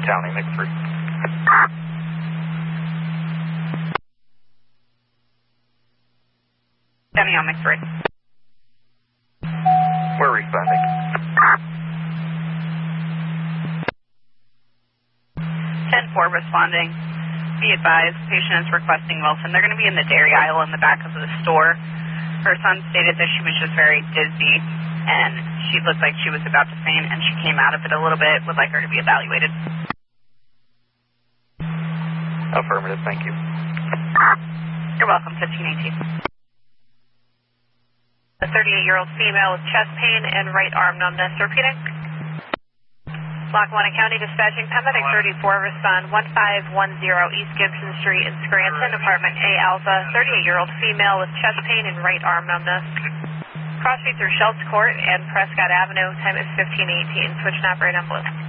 County, McPherson. County on McPherson. We're responding. 10-4 responding. Be advised, patient is requesting Wilson. They're going to be in the dairy aisle in the back of the store. Her son stated that she was just very dizzy, and she looked like she was about to faint, and she came out of it a little bit. Would like her to be evaluated. Affirmative, thank you. You're welcome, 1518. A 38-year-old female with chest pain and right arm numbness. Repeating. Lackawanna County dispatching paramedic 34, respond 1510 East Gibson Street in Scranton, apartment A Alpha, 38-year-old female with chest pain and right arm numbness. Cross street through Shelts Court and Prescott Avenue, time is 1518. Switch and operate ambulance.